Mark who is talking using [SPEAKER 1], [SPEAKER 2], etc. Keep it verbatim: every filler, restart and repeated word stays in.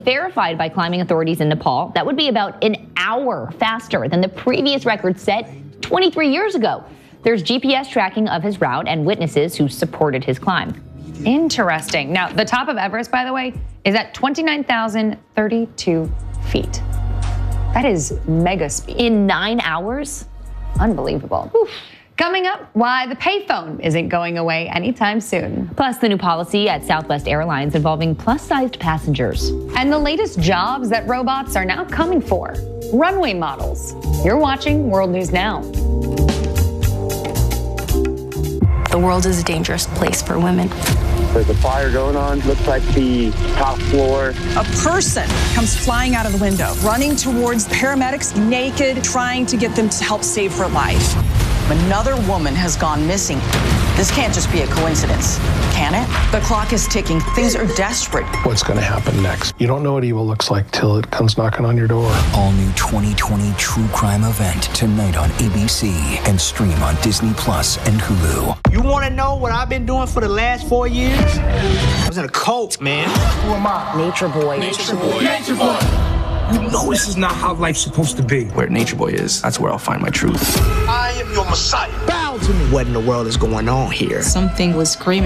[SPEAKER 1] verified by climbing authorities in Nepal. That would be about an hour faster than the previous record set twenty-three years ago. There's G P S tracking of his route and witnesses who supported his climb.
[SPEAKER 2] Interesting. Now, the top of Everest, by the way, is at twenty-nine thousand thirty-two feet. That is mega speed.
[SPEAKER 1] In nine hours? Unbelievable.
[SPEAKER 2] Oof. Coming up, why the payphone isn't going away anytime soon.
[SPEAKER 1] Plus, the new policy at Southwest Airlines involving plus-sized passengers.
[SPEAKER 2] And the latest jobs that robots are now coming for. Runway models. You're watching World News Now.
[SPEAKER 3] The world is a dangerous place for women.
[SPEAKER 4] There's a fire going on. Looks like the top floor.
[SPEAKER 5] A person comes flying out of the window, running towards paramedics, naked, trying to get them to help save her life.
[SPEAKER 6] Another woman has gone missing. This can't just be a coincidence, can it? The clock is ticking. Things are desperate.
[SPEAKER 7] What's going to happen next? You don't know what evil looks like till it comes knocking on your door.
[SPEAKER 8] All new twenty twenty True Crime Event tonight on A B C and stream on Disney Plus and Hulu.
[SPEAKER 9] You want to know what I've been doing for the last four years? I was in a cult, man.
[SPEAKER 10] Who am I?
[SPEAKER 6] Nature Boy.
[SPEAKER 10] Nature Boy. Nature Boy.
[SPEAKER 9] You know this is not how life's supposed to be.
[SPEAKER 11] Where Nature Boy is, that's where I'll find my truth.
[SPEAKER 10] I am your Messiah.
[SPEAKER 9] Bow to me. What in the world is going on here?
[SPEAKER 6] Something was screaming.